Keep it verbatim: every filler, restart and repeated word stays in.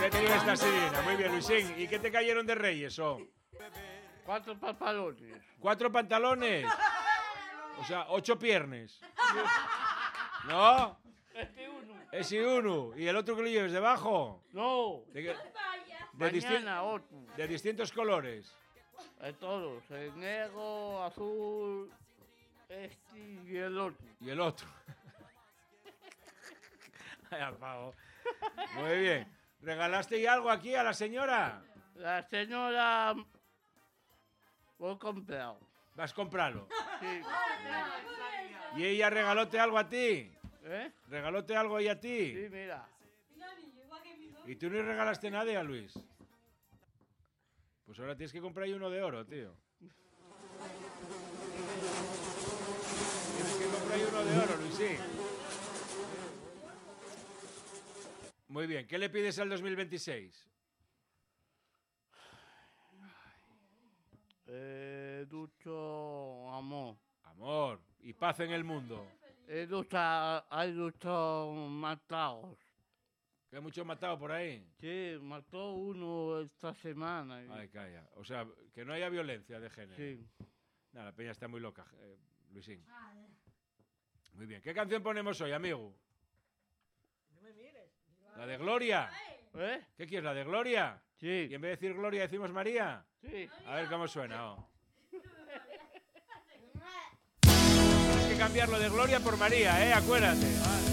Ya tenía esta sirena. Muy bien, Luisín. ¿Y qué te cayeron de Reyes, oh? Cuatro pantalones. ¿Cuatro pantalones? O sea, ocho piernas. ¿No? Este uno. Ese uno. ¿Y el otro que lo lleves debajo? No. ¿De, qué? de, Mañana disti- otro. de distintos colores. De todos. El negro, azul, este y el otro. Y el otro. Ay, Alfao. Muy bien. ¿Regalaste ya algo aquí a la señora? La señora lo he comprado. ¿Vas a comprarlo? Sí. ¿Y ella regalóte algo a ti? ¿Eh? ¿Regalóte algo ella a ti? Sí, mira. ¿Y tú no regalaste nada a Luis? Pues ahora tienes que comprar ahí uno de oro, tío. Tienes que comprar ahí uno de oro, Luisín. Muy bien. ¿Qué le pides al dos mil veintiséis? Eh, ducho amor. Amor y paz en el mundo. Eh, ducha, hay duchos matados. ¿Que hay mucho matado por ahí? Sí, mató uno esta semana. y- Ay, calla. O sea, que no haya violencia de género. Sí. Nada, la peña está muy loca, eh, Luisín. Muy bien. ¿Qué canción ponemos hoy, amigo? ¿La de Gloria? ¿Eh? ¿Qué quieres, la de Gloria? Sí. Y en vez de decir Gloria decimos María. Sí. A ver cómo suena. Oh. Tienes que cambiarlo de Gloria por María, ¿eh? Acuérdate.